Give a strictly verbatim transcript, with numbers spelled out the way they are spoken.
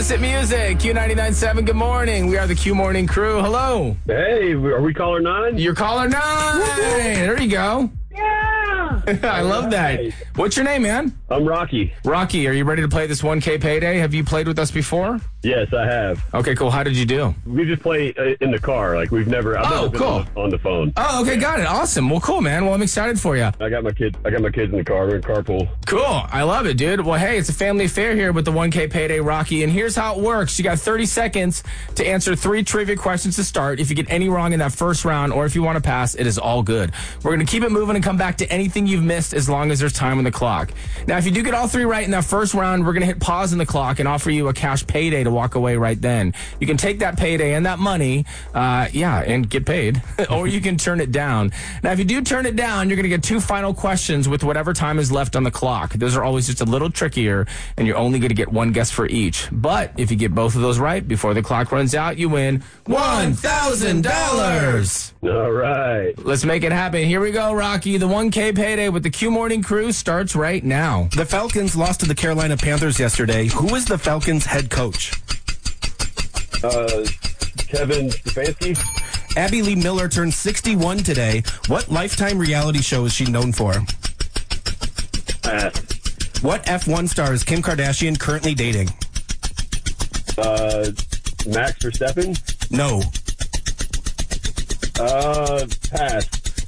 Innocent Music, Q ninety-nine point seven, good morning. We are the Q Morning Crew. Hello. Hey, are we caller nine? You're caller nine. There you go. Yeah. I love that. What's your name, man? I'm Rocky. Rocky, are you ready to play this one K payday? Have you played with us before? Yes, I have. Okay, cool. How did you do? We just play uh, in the car. Like, we've never, I've Oh, never been cool. on, the, on the phone. Oh, okay, got it. Awesome. Well, cool, man. Well, I'm excited for you. I got my kids, I got my kids in the car. We're in carpool. Cool. I love it, dude. Well, hey, it's a family affair here with the one K payday, Rocky. And here's how it works. You got thirty seconds to answer three trivia questions to start. If you get any wrong in that first round, or if you want to pass, it is all good. We're going to keep it moving and come back to anything you've missed as long as there's time on the clock. Now, if you do get all three right in that first round, we're going to hit pause in the clock and offer you a cash payday to walk away right then. You can take that payday and that money, uh, yeah, and get paid, or you can turn it down. Now, if you do turn it down, you're going to get two final questions with whatever time is left on the clock. Those are always just a little trickier, and you're only going to get one guess for each. But if you get both of those right before the clock runs out, you win one thousand dollars. All right. Let's make it happen. Here we go, Rocky. The one K payday with the Q Morning Crew starts right now. The Falcons lost to the Carolina Panthers yesterday. Who is the Falcons' head coach? Uh, Kevin Stefanski. Abby Lee Miller turned sixty-one today. What Lifetime reality show is she known for? Pass. What F one star is Kim Kardashian currently dating? Uh, Max Verstappen. No. Uh, pass.